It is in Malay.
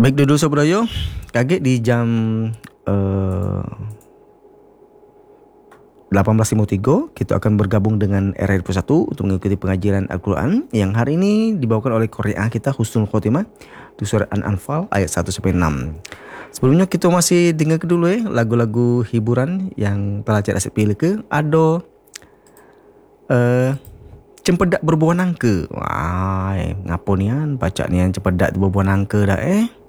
Baik dulu Sobroyo, kaget di jam uh, 18.53 kita akan bergabung dengan RRI Persatu untuk mengikuti pengajian Al-Quran yang hari ini dibawakan oleh Qari'ah kita Husnul Khotimah di surat An-Anfal ayat 1-6. Sebelumnya kita masih dengar dulu lagu-lagu hiburan yang telah cak asyik pilih ke. Ada Cempedak Berbuah Nangka. Wah, ngapo nian baca nian Cempedak Berbuah Nangka dah